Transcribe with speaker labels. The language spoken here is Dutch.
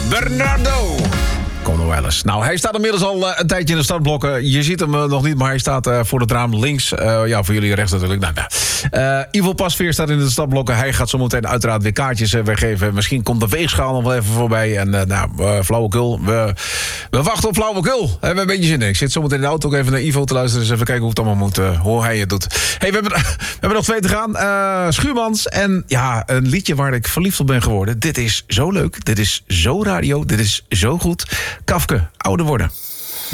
Speaker 1: Bernardo. Kom nog wel eens. Nou, hij staat inmiddels al een tijdje in de startblokken. Je ziet hem nog niet, maar hij staat voor het raam links. Voor jullie rechts natuurlijk. Ivo Pasveer staat in de startblokken. Hij gaat zo meteen uiteraard weer kaartjes weggeven. Misschien komt de weegschaal nog wel even voorbij. En flauwekul. We wachten op flauwekul. We hebben een beetje zin in. Ik zit zo meteen in de auto ook even naar Ivo te luisteren. Dus even kijken hoe het allemaal moet. Hoe hij het doet. Hey, we hebben nog 2 te gaan. Schuurmans. En ja, een liedje waar ik verliefd op ben geworden. Dit is zo leuk. Dit is zo radio. Dit is zo goed. Kafke, ouder worden.